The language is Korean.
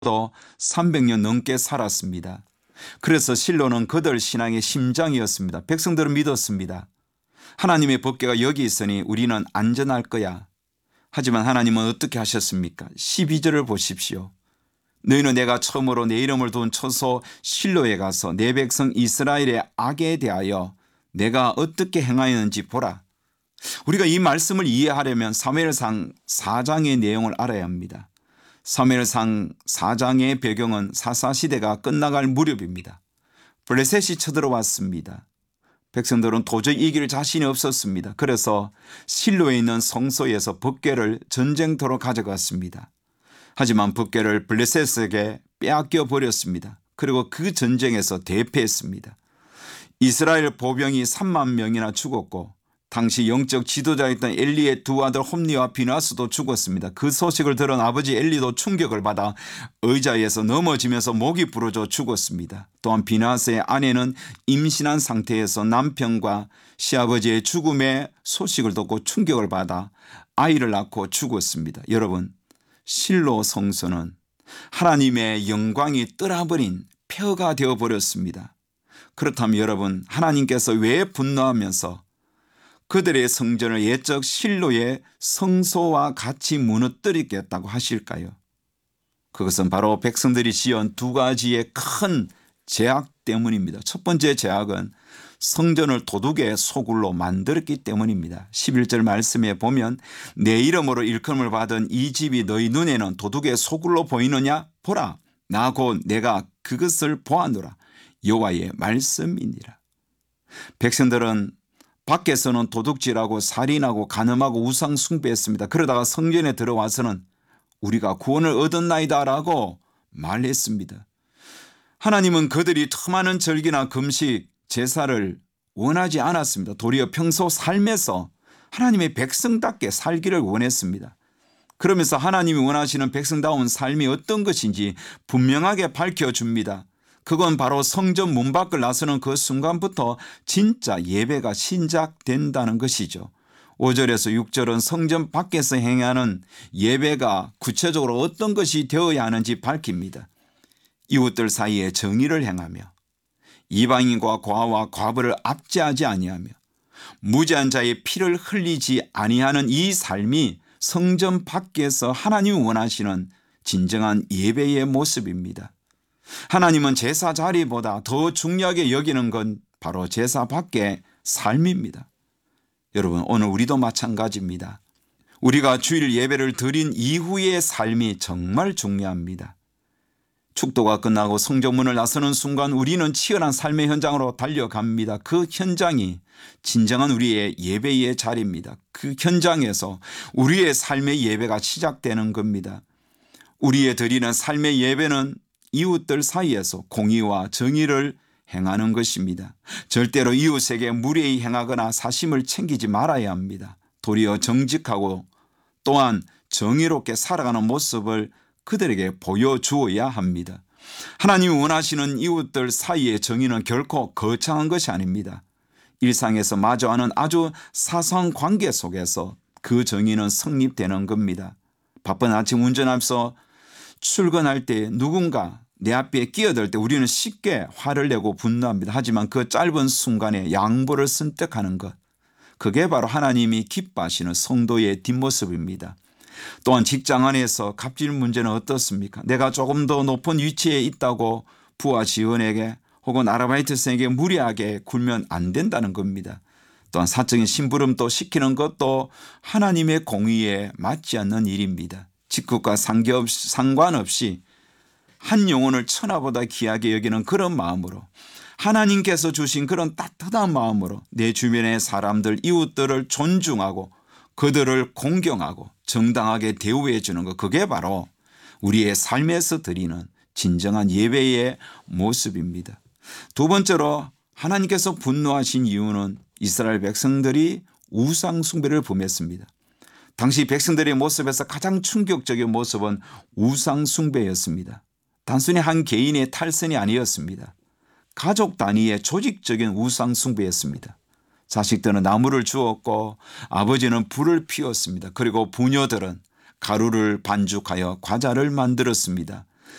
또 300년 넘게 살았습니다. 그래서 실로는 그들 신앙의 심장이었습니다. 백성들은 믿었습니다. 하나님의 법궤가 여기 있으니 우리는 안전할 거야. 하지만 하나님은 어떻게 하셨습니까? 12절을 보십시오. 너희는 내가 처음으로 내 이름을 둔 처소 실로에 가서 내 백성 이스라엘의 악에 대하여 내가 어떻게 행하였는지 보라. 우리가 이 말씀을 이해하려면 사무엘상 4장의 내용을 알아야 합니다. 사무엘상 4장의 배경은 사사시대가 끝나갈 무렵입니다. 블레셋이 쳐들어왔습니다. 백성들은 도저히 이길 자신이 없었습니다. 그래서 실로에 있는 성소에서 법궤를 전쟁터로 가져갔습니다. 하지만 법궤를 블레셋에게 빼앗겨 버렸습니다. 그리고 그 전쟁에서 대패했습니다. 이스라엘 보병이 3만 명이나 죽었고 당시 영적 지도자였던 엘리의 두 아들 홈니와 비나스도 죽었습니다. 그 소식을 들은 아버지 엘리도 충격을 받아 의자에서 넘어지면서 목이 부러져 죽었습니다. 또한 비나스의 아내는 임신한 상태에서 남편과 시아버지의 죽음의 소식을 듣고 충격을 받아 아이를 낳고 죽었습니다. 여러분, 실로 성소는 하나님의 영광이 떠나버린 폐허가 되어버렸습니다. 그렇다면 여러분, 하나님께서 왜 분노하면서 그들의 성전을 옛적 실로의 성소와 같이 무너뜨리겠다고 하실까요? 그것은 바로 백성들이 지은 두 가지의 큰 죄악 때문입니다. 첫 번째 죄악은 성전을 도둑의 소굴로 만들었기 때문입니다. 11절 말씀에 보면 내 이름으로 일컬음을 받은 이 집이 너희 눈에는 도둑의 소굴로 보이느냐? 보라, 나 곧 내가 그것을 보아노라. 여호와의 말씀이니라. 백성들은 밖에서는 도둑질하고 살인하고 간음하고 우상 숭배했습니다. 그러다가 성전에 들어와서는 우리가 구원을 얻었나이다 라고 말했습니다. 하나님은 그들이 더 많은 절기나 금식, 제사를 원하지 않았습니다. 도리어 평소 삶에서 하나님의 백성답게 살기를 원했습니다. 그러면서 하나님이 원하시는 백성다운 삶이 어떤 것인지 분명하게 밝혀줍니다. 그건 바로 성전 문 밖을 나서는 그 순간부터 진짜 예배가 시작된다는 것이죠. 5절에서 6절은 성전 밖에서 행하는 예배가 구체적으로 어떤 것이 되어야 하는지 밝힙니다. 이웃들 사이에 정의를 행하며 이방인과 과와 과부를 압제하지 아니하며 무죄한 자의 피를 흘리지 아니하는 이 삶이 성전 밖에서 하나님이 원하시는 진정한 예배의 모습입니다. 하나님은 제사 자리보다 더 중요하게 여기는 건 바로 제사 밖의 삶입니다. 여러분, 오늘 우리도 마찬가지입니다. 우리가 주일 예배를 드린 이후의 삶이 정말 중요합니다. 축도가 끝나고 성전문을 나서는 순간 우리는 치열한 삶의 현장으로 달려갑니다. 그 현장이 진정한 우리의 예배의 자리입니다. 그 현장에서 우리의 삶의 예배가 시작되는 겁니다. 우리의 드리는 삶의 예배는 이웃들 사이에서 공의와 정의를 행하는 것입니다. 절대로 이웃에게 무례히 행하거나 사심을 챙기지 말아야 합니다. 도리어 정직하고 또한 정의롭게 살아가는 모습을 그들에게 보여주어야 합니다. 하나님이 원하시는 이웃들 사이의 정의는 결코 거창한 것이 아닙니다. 일상에서 마주하는 아주 사소한 관계 속에서 그 정의는 성립되는 겁니다. 바쁜 아침 운전하면서 출근할 때 누군가 내 앞에 끼어들 때 우리는 쉽게 화를 내고 분노합니다. 하지만 그 짧은 순간에 양보를 선택하는 것, 그게 바로 하나님이 기뻐하시는 성도의 뒷모습입니다. 또한 직장 안에서 갑질 문제는 어떻습니까? 내가 조금 더 높은 위치에 있다고 부하 직원에게 혹은 아르바이트생에게 무리하게 굴면 안 된다는 겁니다. 또한 사적인 심부름도 시키는 것도 하나님의 공의에 맞지 않는 일입니다. 직급과 상관없이 한 영혼을 천하보다 귀하게 여기는 그런 마음으로, 하나님께서 주신 그런 따뜻한 마음으로 내 주변의 사람들, 이웃들을 존중하고 그들을 공경하고 정당하게 대우해 주는 것, 그게 바로 우리의 삶에서 드리는 진정한 예배의 모습입니다. 두 번째로 하나님께서 분노하신 이유는 이스라엘 백성들이 우상 숭배를 범했습니다. 당시 백성들의 모습에서 가장 충격적인 모습은 우상 숭배였습니다. 단순히 한 개인의 탈선이 아니었습니다. 가족 단위의 조직적인 우상 숭배였습니다. 자식들은 나무를 주었고 아버지는 불을 피웠습니다. 그리고 부녀들은 가루를 반죽하여 과자를 만들었습니다.